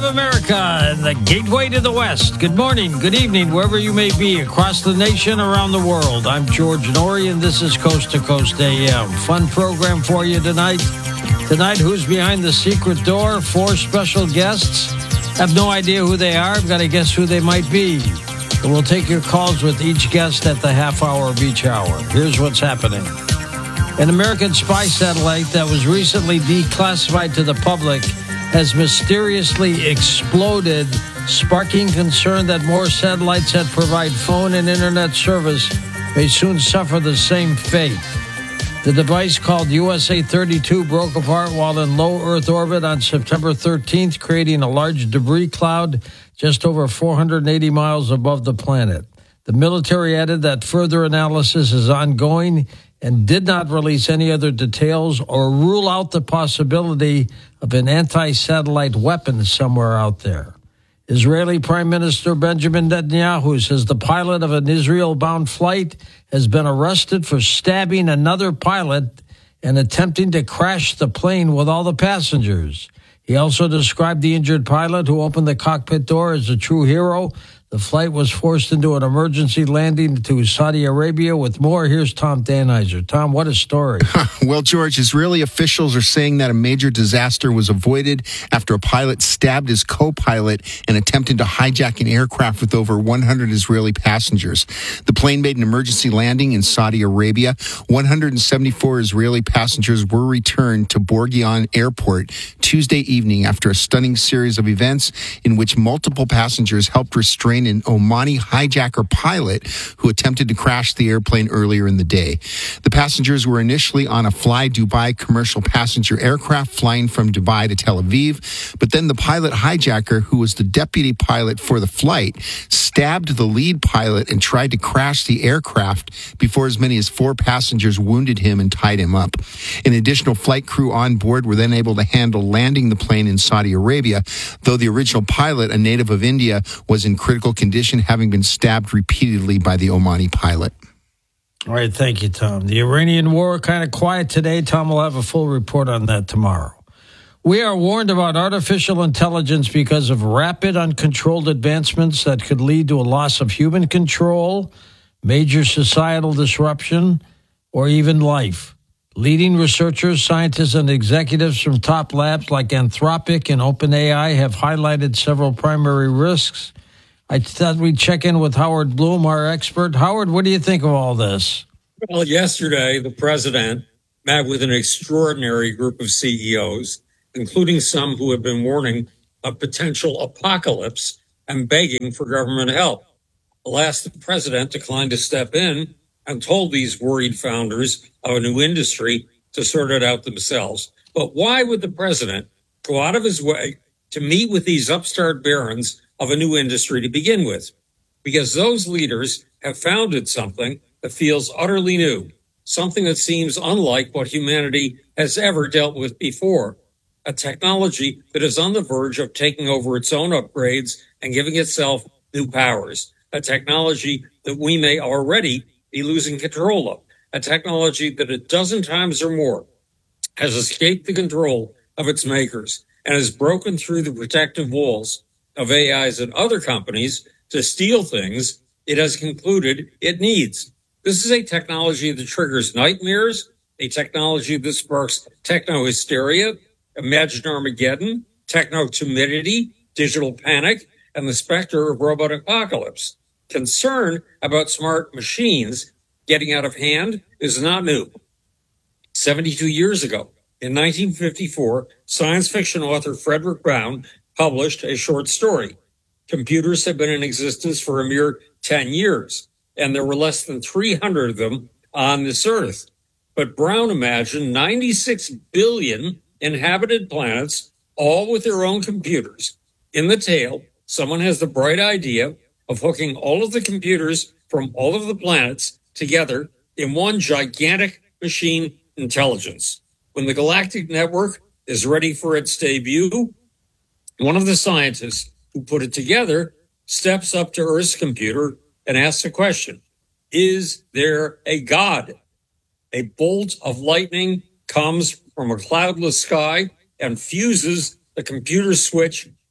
America and the gateway to the West. Good morning, good evening, wherever you may be across the nation, around the world. I'm George Norrie, and this is Coast to Coast AM. Fun program for you tonight. Tonight, who's behind the secret door? 4 special guests. Have no idea who they are. I've got to guess who they might be. And we'll take your calls with each guest at the half hour of each hour. Here's what's happening. An American spy satellite that was recently declassified to the public has mysteriously exploded, sparking concern that more satellites that provide phone and internet service may soon suffer the same fate. The device, called USA-32, broke apart while in low Earth orbit on September 13th, creating a large debris cloud just over 480 miles above the planet. The military added that further analysis is ongoing and did not release any other details or rule out the possibility of an anti-satellite weapon somewhere out there. Israeli Prime Minister Benjamin Netanyahu says the pilot of an Israel-bound flight has been arrested for stabbing another pilot and attempting to crash the plane with all the passengers. He also described the injured pilot who opened the cockpit door as a true hero. The flight was forced into an emergency landing to Saudi Arabia. With more, here's Tom Danheiser. Tom, what a story. Well, George, Israeli officials are saying that a major disaster was avoided after a pilot stabbed his co-pilot and attempted to hijack an aircraft with over 100 Israeli passengers. The plane made an emergency landing in Saudi Arabia. 174 Israeli passengers were returned to Borgion Airport Tuesday evening after a stunning series of events in which multiple passengers helped restrain an Omani hijacker pilot who attempted to crash the airplane earlier in the day. The passengers were initially on a Fly Dubai commercial passenger aircraft flying from Dubai to Tel Aviv, but then the pilot hijacker, who was the deputy pilot for the flight, stabbed the lead pilot and tried to crash the aircraft before as many as 4 passengers wounded him and tied him up. An additional flight crew on board were then able to handle landing the plane in Saudi Arabia, though the original pilot, a native of India, was in critical condition, having been stabbed repeatedly by the Omani pilot. All right, thank you, Tom. The Iranian war, kind of quiet today. Tom will have a full report on that tomorrow. We are warned about artificial intelligence because of rapid, uncontrolled advancements that could lead to a loss of human control, major societal disruption, or even life. Leading researchers, scientists, and executives from top labs like Anthropic and OpenAI have highlighted several primary risks. I thought we'd check in with Howard Bloom, our expert. Howard, what do you think of all this? Well, yesterday, the president met with an extraordinary group of CEOs, including some who have been warning of potential apocalypse and begging for government help. Alas, the president declined to step in and told these worried founders of a new industry to sort it out themselves. But why would the president go out of his way to meet with these upstart barons of a new industry to begin with? Because those leaders have founded something that feels utterly new, something that seems unlike what humanity has ever dealt with before, a technology that is on the verge of taking over its own upgrades and giving itself new powers, a technology that we may already be losing control of, a technology that a dozen times or more has escaped the control of its makers and has broken through the protective walls of AIs and other companies to steal things it has concluded it needs. This is a technology that triggers nightmares, a technology that sparks techno-hysteria, imagined Armageddon, techno-timidity, digital panic, and the specter of robot apocalypse. Concern about smart machines getting out of hand is not new. 72 years ago, in 1954, science fiction author Frederick Brown published a short story. Computers have been in existence for a mere 10 years, and there were less than 300 of them on this earth. But Brown imagined 96 billion inhabited planets, all with their own computers. In the tale, someone has the bright idea of hooking all of the computers from all of the planets together in one gigantic machine intelligence. When the galactic network is ready for its debut, one of the scientists who put it together steps up to Earth's computer and asks a question: is there a God? A bolt of lightning comes from a cloudless sky and fuses the computer switch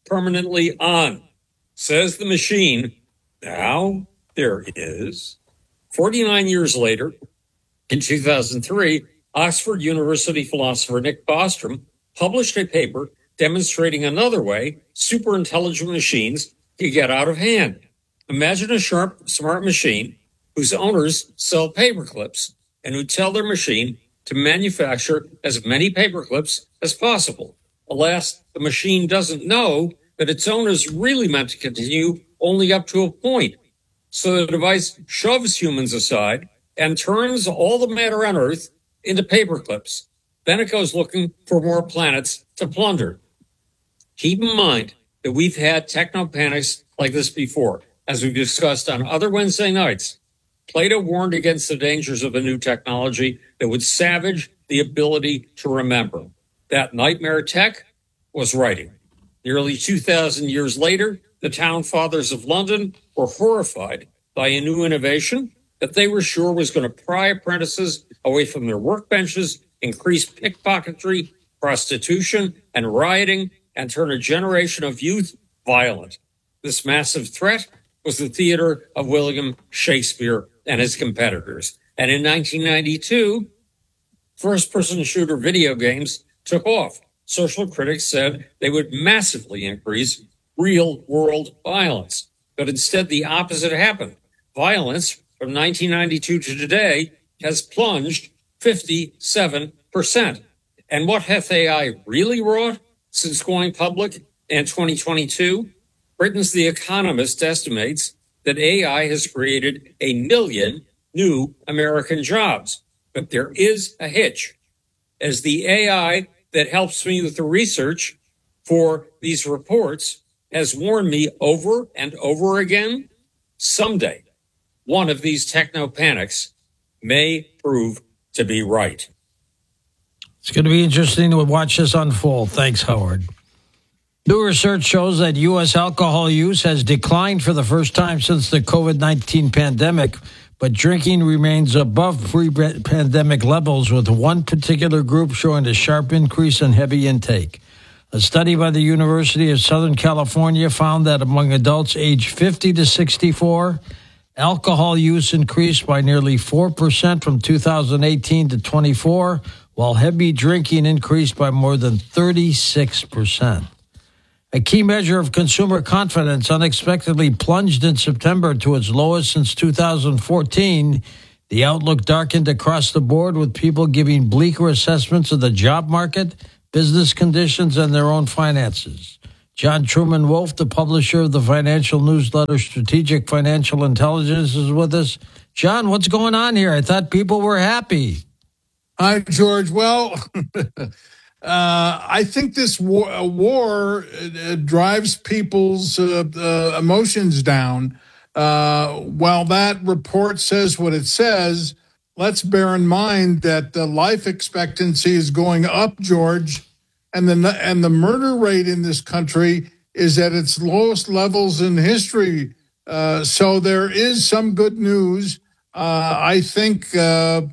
permanently on. Says the machine. Now there is. 49 years later, in 2003, Oxford University philosopher Nick Bostrom published a paper demonstrating another way superintelligent machines can get out of hand. Imagine a sharp, smart machine whose owners sell paper clips and who tell their machine to manufacture as many paper clips as possible. Alas, the machine doesn't know that its owners really meant to continue only up to a point. So the device shoves humans aside and turns all the matter on Earth into paper clips. Then it goes looking for more planets to plunder. Keep in mind that we've had techno-panics like this before, as we've discussed on other Wednesday nights. Plato warned against the dangers of a new technology that would savage the ability to remember. That nightmare tech was writing. Nearly 2,000 years later, the town fathers of London were horrified by a new innovation that they were sure was going to pry apprentices away from their workbenches, increase pickpocketry, prostitution, and rioting, and turn a generation of youth violent. This massive threat was the theater of William Shakespeare and his competitors. And in 1992, first-person shooter video games took off. Social critics said they would massively increase real-world violence. But instead, the opposite happened. Violence from 1992 to today has plunged 57%. And what hath AI really wrought since going public in 2022? Britain's The Economist estimates that AI has created 1 million new American jobs. But there is a hitch. As the AI that helps me with the research for these reports has warned me over and over again, someday one of these techno-panics may prove to be right. It's going to be interesting to watch this unfold. Thanks, Howard. New research shows that U.S. alcohol use has declined for the first time since the COVID-19 pandemic, but drinking remains above pre-pandemic levels, with one particular group showing a sharp increase in heavy intake. A study by the University of Southern California found that among adults aged 50 to 64, alcohol use increased by nearly 4% from 2018 to 24, while heavy drinking increased by more than 36%. A key measure of consumer confidence unexpectedly plunged in September to its lowest since 2014. The outlook darkened across the board, with people giving bleaker assessments of the job market, business conditions, and their own finances. John Truman Wolf, the publisher of the financial newsletter Strategic Financial Intelligence, is with us. John, what's going on here? I thought people were happy. Hi, George. Well, I think this war drives people's emotions down. While that report says what it says, let's bear in mind that the life expectancy is going up, George, and the murder rate in this country is at its lowest levels in history. So there is some good news. I think the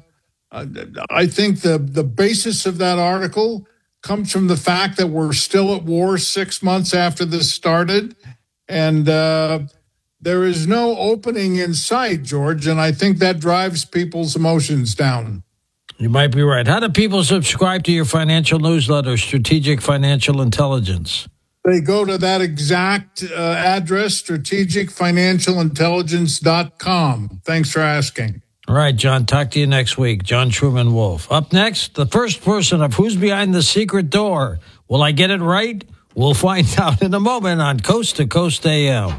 basis of that article comes from the fact that we're still at war 6 months after this started, and there is no opening in sight, George, and I think that drives people's emotions down. You might be right. How do people subscribe to your financial newsletter, Strategic Financial Intelligence? They go to that exact address, strategicfinancialintelligence.com. Thanks for asking. All right, John, talk to you next week. John Truman Wolf. Up next, the first person of Who's Behind the Secret Door. Will I get it right? We'll find out in a moment on Coast to Coast AM.